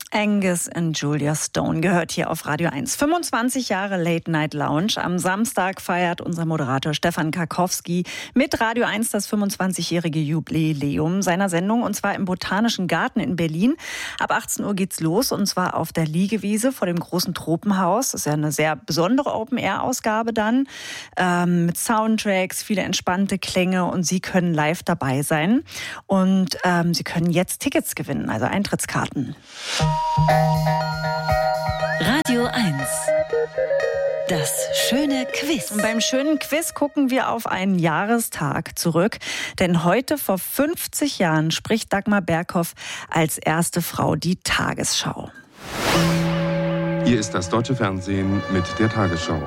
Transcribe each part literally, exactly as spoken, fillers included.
Angus und Julia Stone gehört hier auf Radio eins. fünfundzwanzig Jahre Late Night Lounge. Am Samstag feiert unser Moderator Stefan Karkowski mit Radio eins das fünfundzwanzigjährige Jubiläum seiner Sendung, und zwar im Botanischen Garten in Berlin. Ab achtzehn Uhr geht's los, und zwar auf der Liegewiese vor dem großen Tropenhaus. Das ist ja eine sehr besondere Open-Air-Ausgabe dann, ähm, mit Soundtracks, viele entspannte Klänge, und Sie können live dabei sein. Und ähm, Sie können jetzt Tickets gewinnen, also Eintrittskarten. Radio eins. Das schöne Quiz. Und beim schönen Quiz gucken wir auf einen Jahrestag zurück. Denn heute vor fünfzig Jahren spricht Dagmar Berghoff als erste Frau die Tagesschau. Hier ist das deutsche Fernsehen mit der Tagesschau.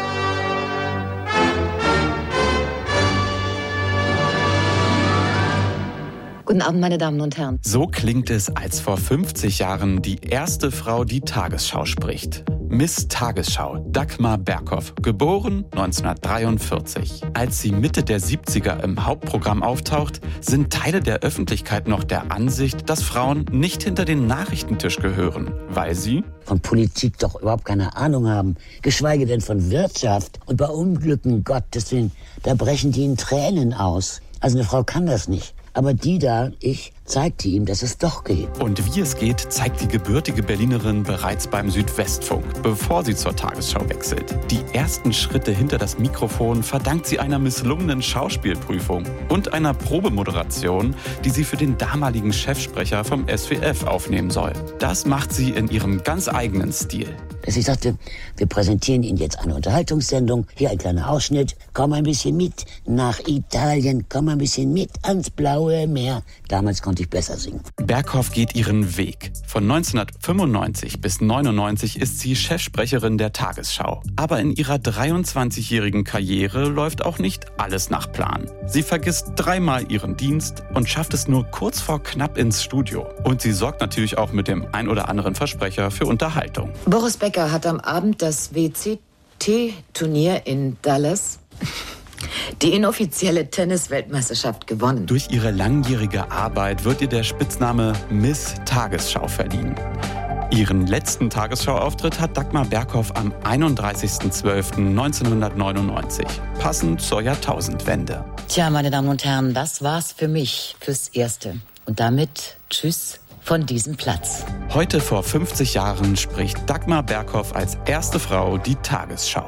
Guten Abend, meine Damen und Herren. So klingt es, als vor fünfzig Jahren die erste Frau die Tagesschau spricht. Miss Tagesschau, Dagmar Berghoff, geboren neunzehnhundertdreiundvierzig. Als sie Mitte der siebziger im Hauptprogramm auftaucht, sind Teile der Öffentlichkeit noch der Ansicht, dass Frauen nicht hinter den Nachrichtentisch gehören, weil sie von Politik doch überhaupt keine Ahnung haben, geschweige denn von Wirtschaft. Und bei Unglücken, Gottes Willen, da brechen die in Tränen aus. Also eine Frau kann das nicht. Aber die da, ich, zeigte ihm, dass es doch geht. Und wie es geht, zeigt die gebürtige Berlinerin bereits beim Südwestfunk, bevor sie zur Tagesschau wechselt. Die ersten Schritte hinter das Mikrofon verdankt sie einer misslungenen Schauspielprüfung und einer Probemoderation, die sie für den damaligen Chefsprecher vom S W F aufnehmen soll. Das macht sie in ihrem ganz eigenen Stil. Dass ich sagte, wir präsentieren Ihnen jetzt eine Unterhaltungssendung, hier ein kleiner Ausschnitt, komm ein bisschen mit nach Italien, komm ein bisschen mit ans Blaue Meer. Damals konnte ich besser singen. Berghoff geht ihren Weg. Von neunzehnhundertfünfundneunzig bis neunundneunzig ist sie Chefsprecherin der Tagesschau. Aber in ihrer dreiundzwanzigjährigen Karriere läuft auch nicht alles nach Plan. Sie vergisst dreimal ihren Dienst und schafft es nur kurz vor knapp ins Studio. Und sie sorgt natürlich auch mit dem ein oder anderen Versprecher für Unterhaltung. Boris Becker hat am Abend das W C T-Turnier in Dallas, die inoffizielle Tennis-Weltmeisterschaft, gewonnen. Durch ihre langjährige Arbeit wird ihr der Spitzname Miss Tagesschau verliehen. Ihren letzten Tagesschauauftritt hat Dagmar Berghoff am einunddreißigsten zwölften neunzehnhundertneunundneunzig, passend zur Jahrtausendwende. Tja, meine Damen und Herren, das war's für mich fürs Erste. Und damit tschüss von diesem Platz. Heute vor fünfzig Jahren spricht Dagmar Berghoff als erste Frau die Tagesschau.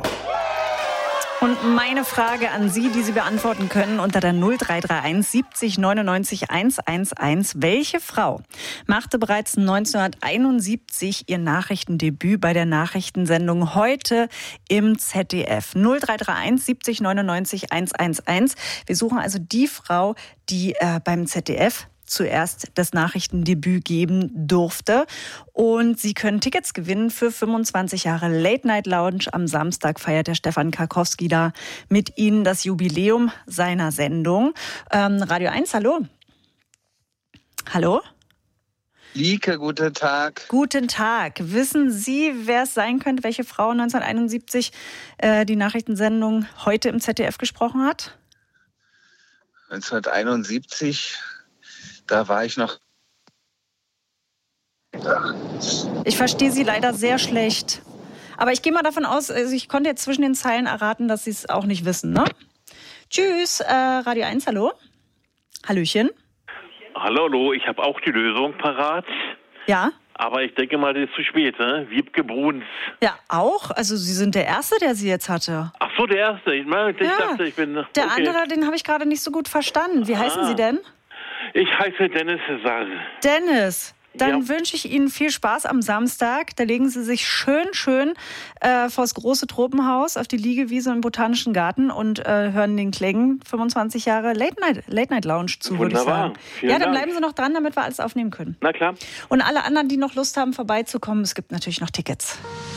Und meine Frage an Sie, die Sie beantworten können unter der null drei drei eins siebzig neunundneunzig hundertelf. Welche Frau machte bereits neunzehnhunderteinundsiebzig ihr Nachrichtendebüt bei der Nachrichtensendung Heute im Z D F? null drei drei eins siebzig neunundneunzig hundertelf. Wir suchen also die Frau, die äh, beim Z D F zuerst das Nachrichtendebüt geben durfte. Und Sie können Tickets gewinnen für fünfundzwanzig Jahre Late Night Lounge. Am Samstag feiert der Stefan Karkowski da mit Ihnen das Jubiläum seiner Sendung. Ähm, Radio eins, hallo. Hallo? Lieke, guten Tag. Guten Tag. Wissen Sie, wer es sein könnte, welche Frau neunzehnhunderteinundsiebzig äh, die Nachrichtensendung Heute im Z D F gesprochen hat? neunzehnhunderteinundsiebzig... Da war ich noch... Ich verstehe Sie leider sehr schlecht. Aber ich gehe mal davon aus, also ich konnte jetzt zwischen den Zeilen erraten, dass Sie es auch nicht wissen, ne? Tschüss, äh, Radio eins, hallo? Hallöchen? Hallo, hallo, ich habe auch die Lösung parat. Ja? Aber ich denke mal, das ist zu spät, ne? Wiebke Bruns. Ja, auch? Also Sie sind der Erste, der sie jetzt hatte. Ach so, der Erste. Ich, meine, ich ja. dachte, ich bin... Der okay. andere, den habe ich gerade nicht so gut verstanden. Wie heißen ah. Sie denn? Ich heiße Dennis Saal. Dennis, dann ja. wünsche ich Ihnen viel Spaß am Samstag. Da legen Sie sich schön, schön äh, vor das große Tropenhaus auf die Liegewiese im Botanischen Garten und äh, hören den Klängen fünfundzwanzig Jahre Late Night, Late Night Lounge zu, würde ich sagen. Vielen ja, dann Dank. bleiben Sie noch dran, damit wir alles aufnehmen können. Na klar. Und alle anderen, die noch Lust haben, vorbeizukommen, es gibt natürlich noch Tickets.